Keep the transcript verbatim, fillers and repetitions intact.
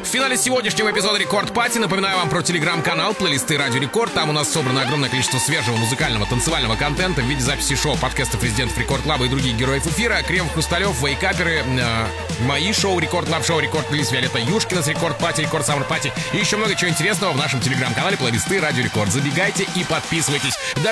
в финале сегодняшнего эпизода Рекорд Пати напоминаю вам про телеграм-канал плейлисты Радио Рекорд. Там у нас собрано огромное количество свежего музыкального, танцевального контента в виде записи шоу, подкастов резидентов Рекорд Клаба и других героев эфира. Кремов, Хрусталев, вейкаперы, э, мои шоу Рекорд Клаб, шоу Рекорд Плюс, Виолетта Юшкина с Рекорд Пати, Рекорд Саммер Пати и еще много чего интересного в нашем телеграм-канале плейлисты Радио Рекорд. Забегайте и подписывайтесь.